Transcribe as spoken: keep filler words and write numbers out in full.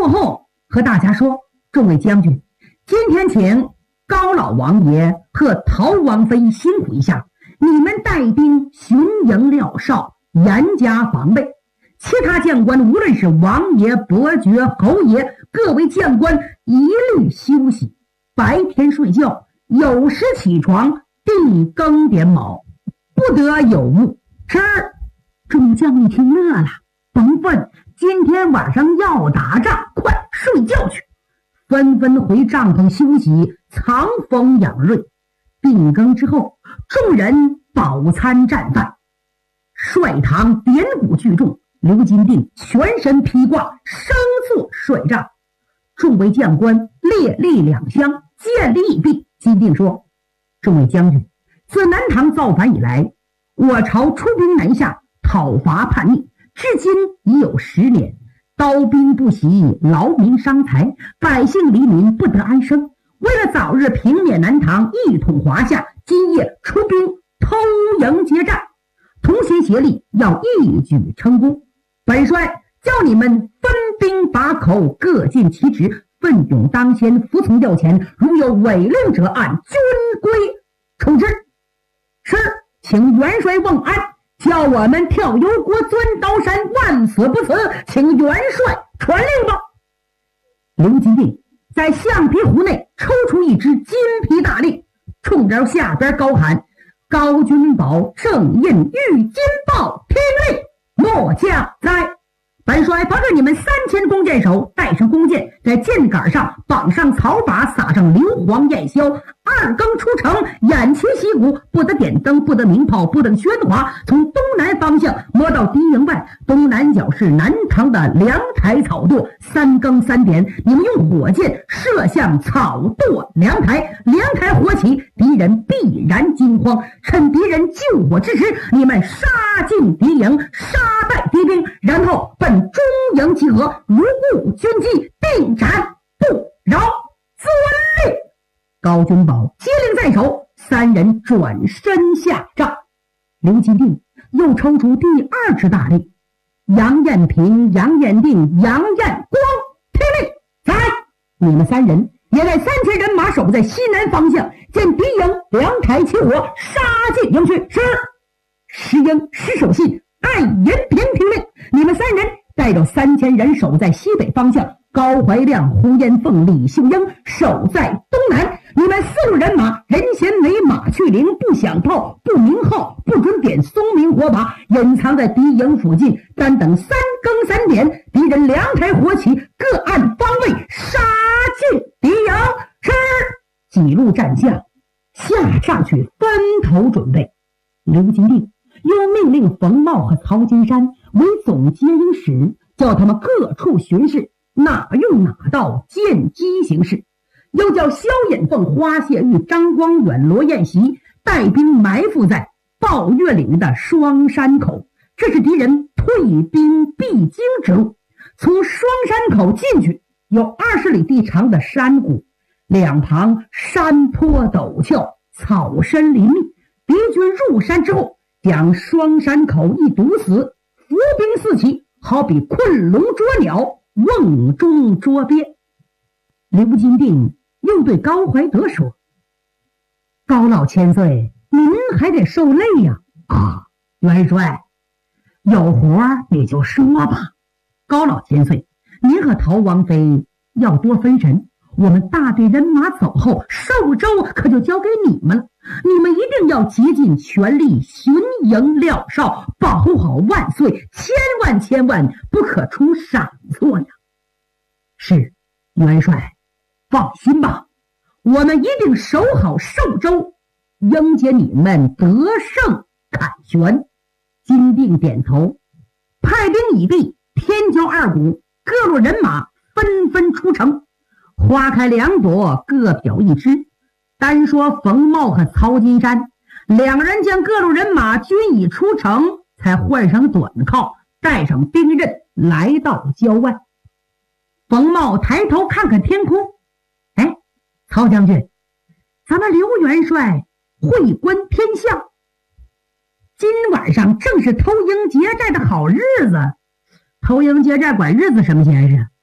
过后，和大家说：“众位将军，今天请高老王爷和陶王妃辛苦一下，你们带兵巡营廖哨，严加防备。其他将官，无论是王爷、伯爵、侯爷，各位将官一律休息，白天睡觉，有时起床，地更点卯，不得有误。”是。众将一听乐了，甭问，今天晚上要打仗，快睡觉去，纷纷回帐篷休息，藏风养锐。定更之后，众人饱餐战饭，帅堂点鼓聚众，刘金定全身披挂，生坐帅帐。众位将官列立两厢，建立已毕。金定说：“众位将军，自南唐造反以来，我朝出兵南下，讨伐叛逆，至今已有十年，刀兵不息，劳民伤财，百姓黎民不得安生。为了早日平灭南唐，一统华夏，今夜出兵偷营接战，同心协力，要一举成功。本帅叫你们分兵把口，各尽其职，奋勇当先，服从调遣，如有违令者，按军规处置。是，请元帅问安，叫我们跳油锅钻刀山，万死不辞，请元帅传令吧。”刘金定在橡皮壶内抽出一支金皮大令，冲着下边高喊：“高君宝正印御金报，听令，末将在。本帅保证你们三千弓箭手带上弓箭，在箭杆上绑上草靶，撒上硫磺焰硝，二更出城，偃旗息鼓，不得点灯，不得鸣炮，不得喧哗。从东南方向摸到敌营外，东南角是南唐的凉台草垛。三更三点，你们用火箭射向草垛凉台，凉台火起，敌人必然惊慌。趁敌人救火之时，你们杀进敌营，杀败敌兵，然后奔中营集合，如故军纪，定斩不饶。遵令。”高君宝接令在手，三人转身下帐。刘金定又抽出第二支大令：“杨彦平、杨彦定、杨彦光，听令，在。你们三人也带三千人马守在西南方向，见敌营凉台起火，杀进营去。是。石英、石守信、艾延平听令，你们三人带着三千人守在西北方向，高怀亮、胡延凤、李秀英守在东南。你们四路人马，人衔为马去铃，不响炮，不鸣号，不准点松明火把，隐藏在敌营附近，单等三更三点，敌人凉台火起，各按方位杀进敌营。是。几路战将下上去分头准备。刘金定又命令冯茂和曹金山为总接应使，叫他们各处巡视，哪用哪道，见机行事。又叫萧引凤、花谢玉、张光远、罗彦习带兵埋伏在抱月岭的双山口，这是敌人退兵必经之路。从双山口进去，有二十里地长的山谷，两旁山坡陡峭，草深林密。敌军入山之后，将双山口一堵死，伏兵四起，好比困龙捉鸟，瓮中捉鳖。刘金定又对高怀德说：“高老千岁，您还得受累呀！”“啊，元帅，有活你就说吧。高老千岁，您和陶王妃要多分神，我们大队人马走后，寿州可就交给你们了。你们一定要竭尽全力巡营廖哨，保护好万岁，千万千万不可出闪错呀！”“是，元帅，放心吧，我们一定守好寿州，迎接你们得胜凯旋。”金定点头，派兵已毕，天骄二鼓，各路人马纷纷出城。花开两朵，各表一枝。单说冯茂和曹金山，两人将各路人马均已出城，才换上短靠，带上兵刃，来到郊外。冯茂抬头看看天空，哎，曹将军，咱们刘元帅会观天象，今晚上正是偷营劫寨的好日子。偷营劫寨管日子什么闲事？